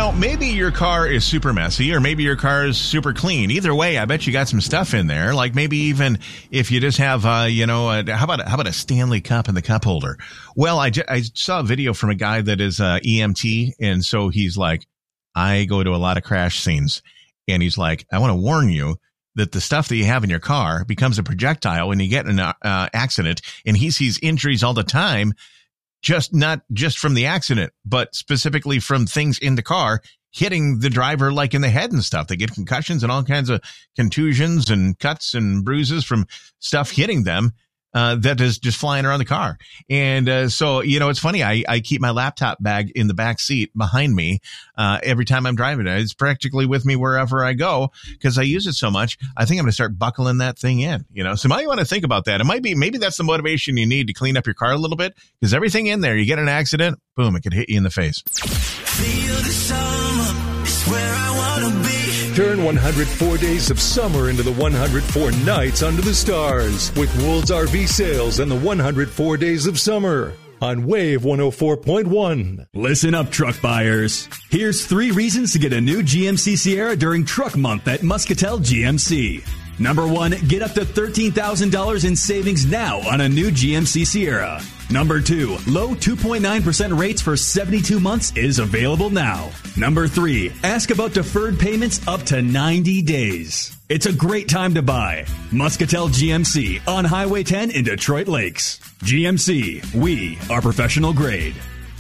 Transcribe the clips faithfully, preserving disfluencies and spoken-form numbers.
Now, maybe your car is super messy or maybe your car is super clean. Either way, I bet you got some stuff in there. Like maybe even if you just have, uh, you know, a, how about how about a Stanley Cup in the cup holder? Well, I, j- I saw a video from a guy that is uh, E M T. And so he's like, I go to a lot of crash scenes. And he's like, I want to warn you that the stuff that you have in your car becomes a projectile when you get in an uh, accident. And he sees injuries all the time. Just not just from the accident, but specifically from things in the car hitting the driver like in the head and stuff. They get concussions and all kinds of contusions and cuts and bruises from stuff hitting them uh, that is just flying around the car. And uh, so, you know, it's funny. I, I keep my laptop bag in the back seat behind me uh, every time I'm driving it. It's practically with me wherever I go because I use it so much. I think I'm going to start buckling that thing in, you know, so you might want to think about that. It might be, maybe that's the motivation you need to clean up your car a little bit because everything in there, you get an accident, boom, it could hit you in the face. Feel the summer, it's where I want to be. Turn one hundred four days of summer into the one hundred four nights under the stars with Wool's R V sales and the one hundred four days of summer on Wave one oh four point one. Listen up, truck buyers. Here's three reasons to get a new G M C Sierra during Truck Month at Muscatel G M C. Number one, get up to thirteen thousand dollars in savings now on a new G M C Sierra. Number two, low two point nine percent rates for seventy-two months is available now. Number three, ask about deferred payments up to ninety days. It's a great time to buy. Muscatel G M C on Highway ten in Detroit Lakes. G M C, we are professional grade.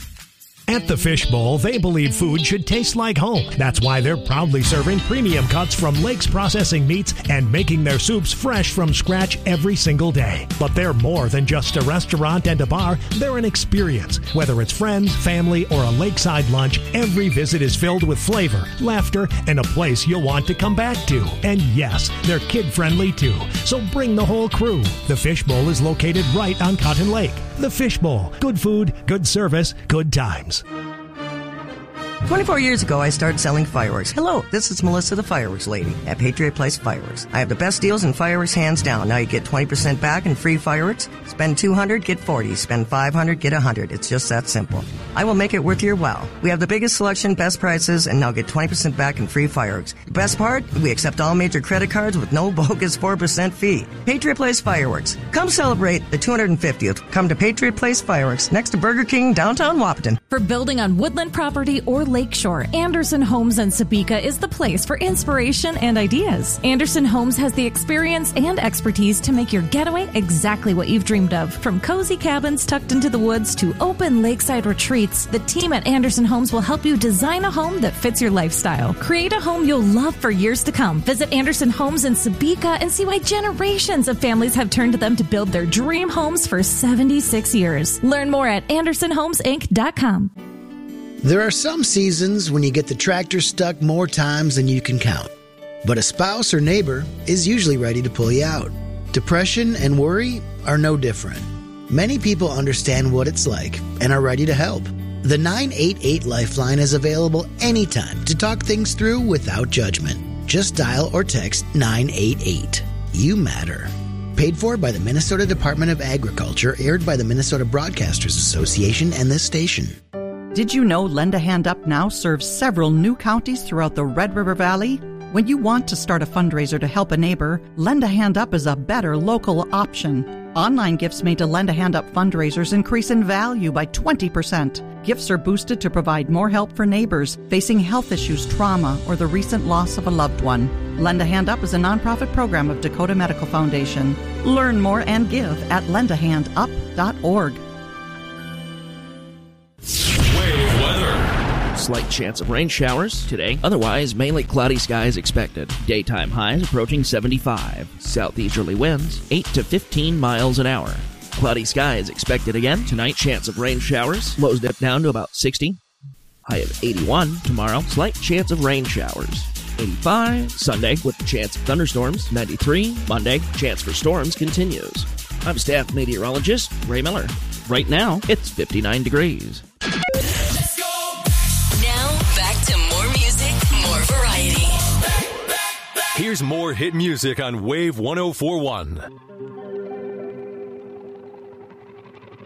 At the Fish Bowl, they believe food should taste like home. That's why they're proudly serving premium cuts from Lakes Processing Meats and making their soups fresh from scratch every single day. But they're more than just a restaurant and a bar. They're an experience. Whether it's friends, family, or a lakeside lunch, every visit is filled with flavor, laughter, and a place you'll want to come back to. And yes, they're kid-friendly too. So bring the whole crew. The Fish Bowl is located right on Cotton Lake. The Fish Bowl. Good food, good service, good times. twenty-four years ago, I started selling fireworks. Hello, this is Melissa, the fireworks lady at Patriot Place Fireworks. I have the best deals in fireworks, hands down. Now you get twenty percent back in free fireworks. Spend two hundred dollars, get forty dollars. Spend five hundred dollars, get one hundred dollars. It's just that simple. I will make it worth your while. We have the biggest selection, best prices, and now get twenty percent back in free fireworks. The best part? We accept all major credit cards with no bogus four percent fee. Patriot Place Fireworks. Come celebrate the two hundred fiftieth. Come to Patriot Place Fireworks, next to Burger King, downtown Wahpeton. For building on woodland property or lakeshore, Anderson Homes in Sabika is the place for inspiration and ideas. Anderson Homes has the experience and expertise to make your getaway exactly what you've dreamed of. From cozy cabins tucked into the woods to open lakeside retreats, the team at Anderson Homes will help you design a home that fits your lifestyle. Create a home you'll love for years to come. Visit Anderson Homes in Sabika and see why generations of families have turned to them to build their dream homes for seventy-six years. Learn more at anderson homes inc dot com. There are some seasons when you get the tractor stuck more times than you can count. But a spouse or neighbor is usually ready to pull you out. Depression and worry are no different. Many people understand what it's like and are ready to help. The nine eight eight Lifeline is available anytime to talk things through without judgment. Just dial or text nine eight eight. You matter. Paid for by the Minnesota Department of Agriculture, aired by the Minnesota Broadcasters Association and this station. Did you know Lend a Hand Up now serves several new counties throughout the Red River Valley? When you want to start a fundraiser to help a neighbor, Lend a Hand Up is a better local option. Online gifts made to Lend a Hand Up fundraisers increase in value by twenty percent. Gifts are boosted to provide more help for neighbors facing health issues, trauma, or the recent loss of a loved one. Lend a Hand Up is a nonprofit program of Dakota Medical Foundation. Learn more and give at lend a hand up dot org. Wave weather. Slight chance of rain showers today. Otherwise, mainly cloudy skies expected. Daytime highs approaching seventy-five. Southeasterly winds eight to fifteen miles an hour. Cloudy skies expected again. Tonight, chance of rain showers. Lows dip down to about sixty. High of eighty-one tomorrow. Slight chance of rain showers. eighty-five. Sunday with a chance of thunderstorms. ninety-three. Monday, chance for storms continues. I'm staff meteorologist Ray Miller. Right now, it's fifty-nine degrees. Let's go! Now, back to more music, more variety. Here's more hit music on Wave one oh four point one.